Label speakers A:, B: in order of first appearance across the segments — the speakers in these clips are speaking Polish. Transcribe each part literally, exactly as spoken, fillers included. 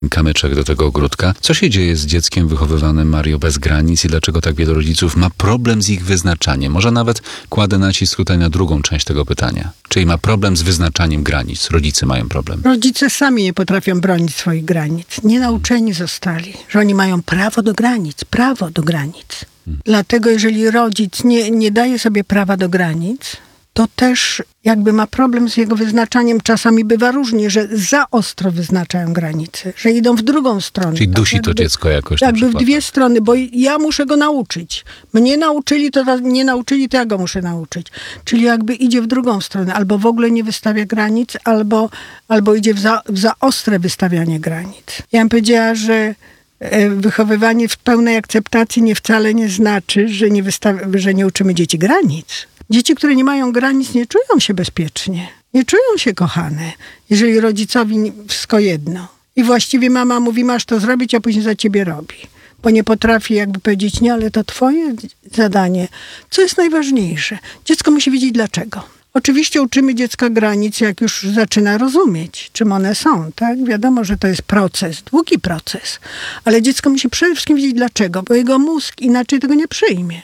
A: kamyczek do tego ogródka. Co się dzieje z dzieckiem wychowywanym, Mario, bez granic i dlaczego tak wielu rodziców ma problem z ich wyznaczaniem? Może nawet kładę nacisk tutaj na drugą część tego pytania. Czyli ma problem z wyznaczaniem granic. Rodzice mają problem.
B: Rodzice sami nie potrafią bronić swoich granic. Nie nauczeni zostali, że oni mają prawo do granic. Prawo do granic. Hmm. Dlatego jeżeli rodzic nie, nie daje sobie prawa do granic, to też jakby ma problem z jego wyznaczaniem. Czasami bywa różnie, że za ostro wyznaczają granice, że idą w drugą stronę.
A: Czyli dusi
B: jakby,
A: to dziecko jakoś.
B: Jakby w dwie strony, bo ja muszę go nauczyć. Mnie nauczyli, to nie nauczyli, to ja go muszę nauczyć. Czyli jakby idzie w drugą stronę. Albo w ogóle nie wystawia granic, albo, albo idzie w za, w za ostre wystawianie granic. Ja bym powiedziała, że wychowywanie w pełnej akceptacji nie wcale nie znaczy, że nie, wystawi- że nie uczymy dzieci granic. Dzieci, które nie mają granic, nie czują się bezpiecznie. Nie czują się kochane, jeżeli rodzicowi wszystko jedno. I właściwie mama mówi, masz to zrobić, a później za ciebie robi. Bo nie potrafi jakby powiedzieć, nie, ale to twoje zadanie. Co jest najważniejsze? Dziecko musi wiedzieć dlaczego. Oczywiście uczymy dziecka granic, jak już zaczyna rozumieć, czym one są, tak? Wiadomo, że to jest proces, długi proces. Ale dziecko musi przede wszystkim wiedzieć dlaczego, bo jego mózg inaczej tego nie przyjmie.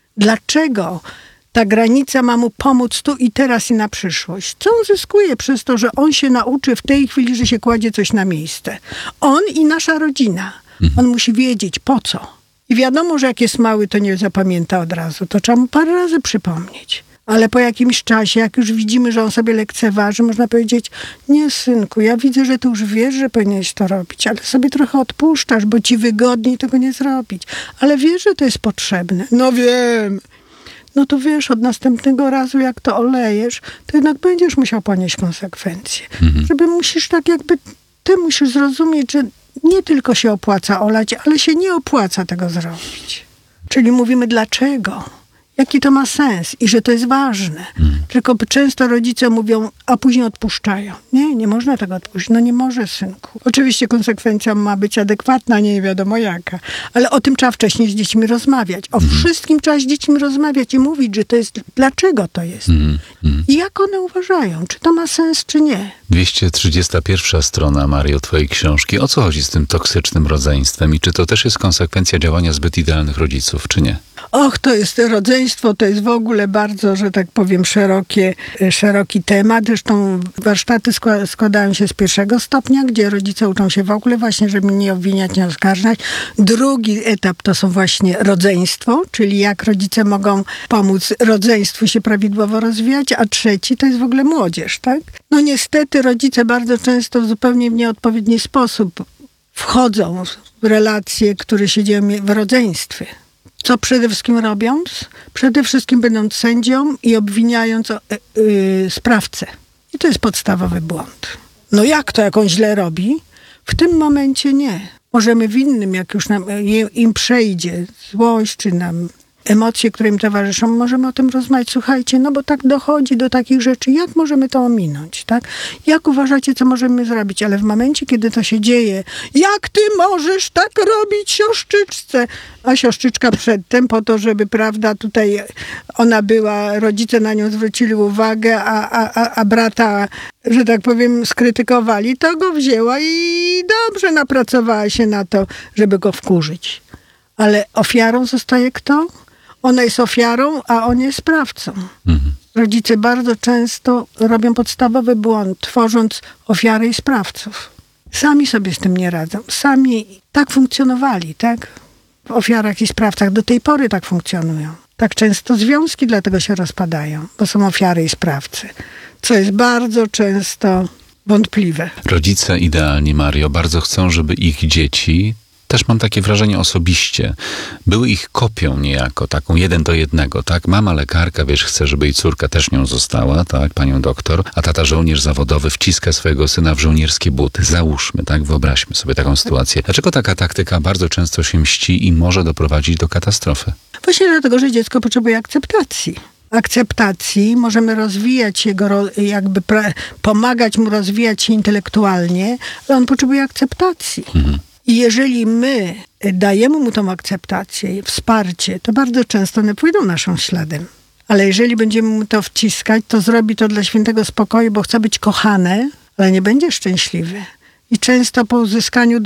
B: Dlaczego ta granica ma mu pomóc tu i teraz i na przyszłość? Co on zyskuje przez to, że on się nauczy w tej chwili, że się kładzie coś na miejsce? On i nasza rodzina. On musi wiedzieć po co. I wiadomo, że jak jest mały, to nie zapamięta od razu. To trzeba mu parę razy przypomnieć. Ale po jakimś czasie, jak już widzimy, że on sobie lekceważy, można powiedzieć, nie synku, ja widzę, że ty już wiesz, że powinieneś to robić, ale sobie trochę odpuszczasz, bo ci wygodniej tego nie zrobić. Ale wiesz, że to jest potrzebne. No wiem. No to wiesz, od następnego razu, jak to olejesz, to jednak będziesz musiał ponieść konsekwencje. Mhm. Żeby musisz tak jakby, ty musisz zrozumieć, że nie tylko się opłaca olać, ale się nie opłaca tego zrobić. Czyli mówimy dlaczego. Jaki to ma sens i że to jest ważne. Hmm. Tylko często rodzice mówią, a później odpuszczają. Nie, nie można tego odpuścić. No nie może, synku. Oczywiście konsekwencja ma być adekwatna, nie wiadomo jaka. Ale o tym trzeba wcześniej z dziećmi rozmawiać. O hmm. wszystkim trzeba z dziećmi rozmawiać i mówić, że to jest, dlaczego to jest. Hmm. Hmm. I jak one uważają, czy to ma sens, czy nie.
A: dwieście trzydziesta pierwsza strona, Mario, twojej książki. O co chodzi z tym toksycznym rodzeństwem i czy to też jest konsekwencja działania zbyt idealnych rodziców, czy nie?
B: Och, to jest rodzeństwo, to jest w ogóle bardzo, że tak powiem, szerokie, szeroki temat. Zresztą warsztaty składają się z pierwszego stopnia, gdzie rodzice uczą się w ogóle właśnie, żeby nie obwiniać, nie oskarżać. Drugi etap to są właśnie rodzeństwo, czyli jak rodzice mogą pomóc rodzeństwu się prawidłowo rozwijać, a trzeci to jest w ogóle młodzież, tak? No niestety rodzice bardzo często w zupełnie w nieodpowiedni sposób wchodzą w relacje, które się dzieją w rodzeństwie. Co przede wszystkim robiąc? Przede wszystkim będąc sędzią i obwiniając yy, sprawcę. I to jest podstawowy błąd. No jak to, jak on źle robi? W tym momencie nie. Możemy w innym, jak już nam, im przejdzie złość, czy nam emocje, które im towarzyszą, możemy o tym rozmawiać. Słuchajcie, no bo tak dochodzi do takich rzeczy. Jak możemy to ominąć, tak? Jak uważacie, co możemy zrobić? Ale w momencie, kiedy to się dzieje, jak ty możesz tak robić siostrzyczce? A siostrzyczka przedtem po to, żeby, prawda, tutaj ona była, rodzice na nią zwrócili uwagę, a, a, a brata, że tak powiem, skrytykowali, to go wzięła i dobrze napracowała się na to, żeby go wkurzyć. Ale ofiarą zostaje kto? Ona jest ofiarą, a on jest sprawcą. Mhm. Rodzice bardzo często robią podstawowy błąd, tworząc ofiary i sprawców. Sami sobie z tym nie radzą. Sami tak funkcjonowali, tak? W ofiarach i sprawcach do tej pory tak funkcjonują. Tak często związki dlatego się rozpadają, bo są ofiary i sprawcy. Co jest bardzo często wątpliwe.
A: Rodzice idealni, Mario, bardzo chcą, żeby ich dzieci, też mam takie wrażenie osobiście, były ich kopią niejako, taką jeden do jednego, tak? Mama lekarka, wiesz, chce, żeby jej córka też nią została, tak? Panią doktor, a tata żołnierz zawodowy wciska swojego syna w żołnierskie buty. Załóżmy, tak? Wyobraźmy sobie taką sytuację. Dlaczego taka taktyka bardzo często się mści i może doprowadzić do katastrofy?
B: Właśnie dlatego, że dziecko potrzebuje akceptacji. Akceptacji, możemy rozwijać jego, jakby pra- pomagać mu rozwijać się intelektualnie, ale on potrzebuje akceptacji. Mhm. I jeżeli my dajemy mu tą akceptację, wsparcie, to bardzo często one pójdą naszym śladem. Ale jeżeli będziemy mu to wciskać, to zrobi to dla świętego spokoju, bo chce być kochane, ale nie będzie szczęśliwy. I często po uzyskaniu